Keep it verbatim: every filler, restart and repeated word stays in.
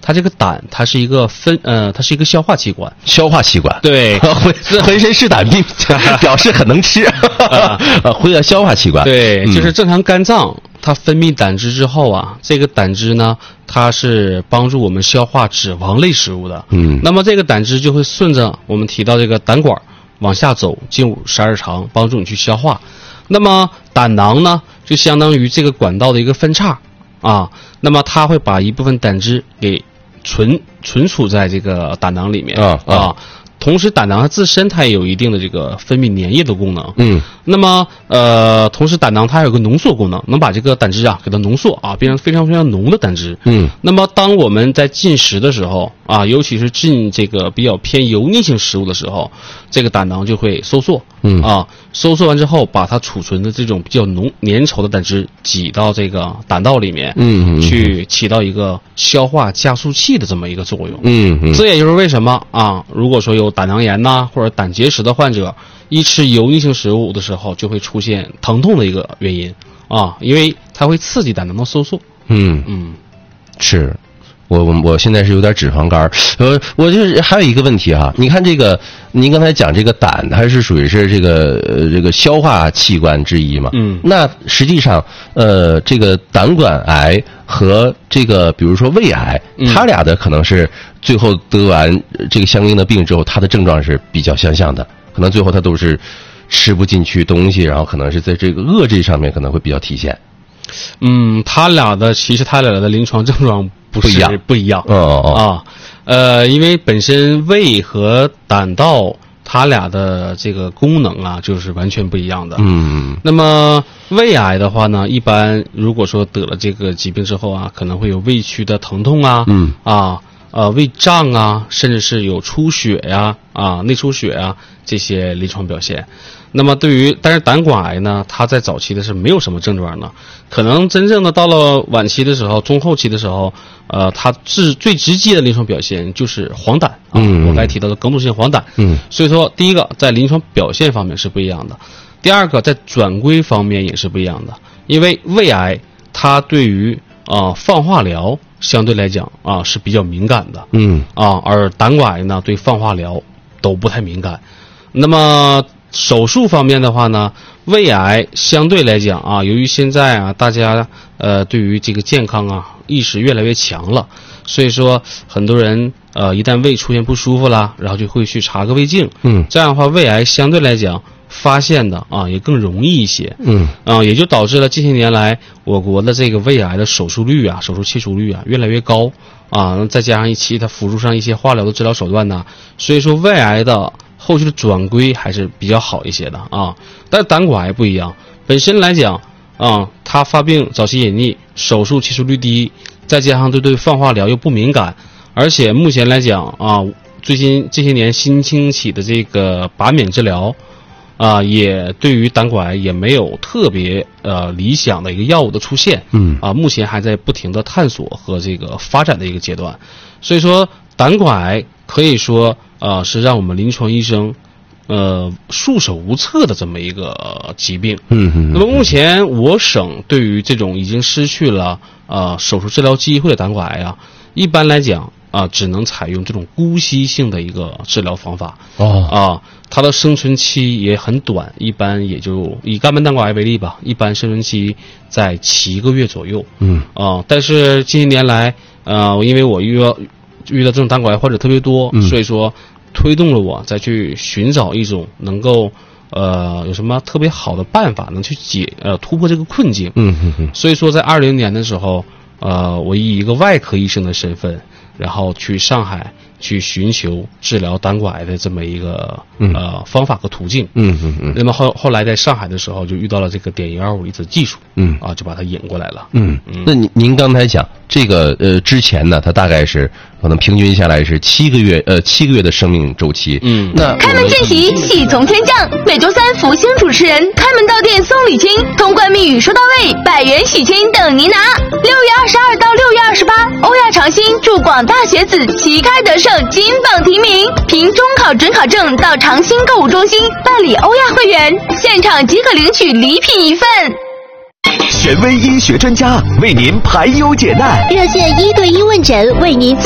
它这个胆它是一个分呃，它是一个消化器官， 消化器官对， 浑浑身是胆，并表示很能吃，啊，回到消化器官， 对，嗯、就是正常肝脏它分泌胆汁之后啊，这个胆汁呢，它是帮助我们消化脂肪类食物的，嗯，那么这个胆汁就会顺着我们提到这个胆管往下走，进入十二肠，帮助你去消化。那么胆囊呢，就相当于这个管道的一个分叉啊，那么它会把一部分胆汁给存存储在这个胆囊里面啊啊。同时，胆囊它自身它也有一定的这个分泌粘液的功能。嗯，那么呃，同时胆囊它还有个浓缩功能，能把这个胆汁啊给它浓缩啊，变成非常非常浓的胆汁。嗯，那么当我们在进食的时候啊，尤其是进这个比较偏油腻性食物的时候，这个胆囊就会收缩。嗯啊，收缩完之后，把它储存的这种比较浓粘稠的胆汁挤到这个胆道里面，嗯，去起到一个消化加速器的这么一个作用。嗯嗯，这也就是为什么啊，如果说有胆囊炎呐、啊、或者胆结石的患者，一吃油腻性食物的时候就会出现疼痛的一个原因啊，因为它会刺激胆囊的收缩。 嗯嗯，是。我我我现在是有点脂肪肝，呃，我就是还有一个问题哈，你看这个，您刚才讲这个胆，它是属于是这个呃这个消化器官之一嘛，嗯，那实际上呃这个胆管癌和这个比如说胃癌，嗯、它俩的可能是最后得完这个相应的病之后，它的症状是比较相像的，可能最后它都是吃不进去东西，然后可能是在这个遏制上面可能会比较体现。 嗯，他俩的其实他俩的临床症状。不是不一样， 哦哦啊，呃，因为本身胃和胆道它俩的这个功能啊，就是完全不一样的。嗯，那么胃癌的话呢，一般如果说得了这个疾病之后啊，可能会有胃区的疼痛啊，嗯啊，呃，胃胀啊，甚至是有出血呀、啊，啊，内出血啊这些临床表现。那么对于，但是胆管癌呢，它在早期的是没有什么症状的，可能真正的到了晚期的时候，中后期的时候，呃，它是最直接的临床表现就是黄疸啊，嗯、我刚才提到的梗阻性黄疸。嗯，所以说第一个在临床表现方面是不一样的，第二个在转归方面也是不一样的，因为胃癌它对于啊、呃、放化疗相对来讲啊是比较敏感的，嗯啊，而胆管癌呢对放化疗都不太敏感，那么。手术方面的话呢，胃癌相对来讲啊，由于现在啊大家呃对于这个健康啊意识越来越强了，所以说很多人呃一旦胃出现不舒服啦，然后就会去查个胃镜，嗯，这样的话胃癌相对来讲发现的啊也更容易一些，嗯啊，也就导致了近些年来我国的这个胃癌的手术率啊、手术切除率啊越来越高啊，再加上一期它辅助上一些化疗的治疗手段呢，所以说胃癌的后续的转归还是比较好一些的啊，但是胆管癌不一样，本身来讲啊，它发病早期隐匿，手术切除率低，再加上对对放化疗又不敏感，而且目前来讲啊，最近这些年新兴起的这个靶免治疗啊，也对于胆管癌也没有特别呃理想的一个药物的出现，嗯啊，目前还在不停的探索和这个发展的一个阶段，所以说胆管癌可以说。啊、呃，是让我们临床医生，呃，束手无策的这么一个、呃、疾病。嗯嗯。那么目前我省对于这种已经失去了呃手术治疗机会的胆管癌啊，一般来讲啊、呃，只能采用这种姑息性的一个治疗方法。哦。啊，它的生存期也很短，一般也就以肝门胆管癌为例吧，一般生存期在七个月左右。嗯。啊，但是近些年来，呃，因为我遇到。遇到这种胆管癌患者特别多，嗯、所以说推动了我再去寻找一种能够呃有什么特别好的办法能去解呃突破这个困境。嗯嗯嗯。所以说在二零年的时候，呃，我以一个外科医生的身份，然后去上海去寻求治疗胆管癌的这么一个呃方法和途径。嗯嗯嗯。那么后后来在上海的时候就遇到了这个碘一二五离子技术。嗯。啊，就把它引过来了。嗯嗯。那您您刚才讲这个呃之前呢，它大概是可能平均下来是七个月呃七个月的生命周期。嗯。那开门见喜，喜从天降。每周三福星主持人开门到店送礼金，通关密语说到位，百元喜金等您拿。六月二十二到六月二十八，欧亚长兴祝广大学子旗开得胜，金榜题名。凭中考准考证到长兴购物中心办理欧亚会员，现场即可领取礼品一份。 权威医学专家为您排忧解难， 热线一对一问诊为您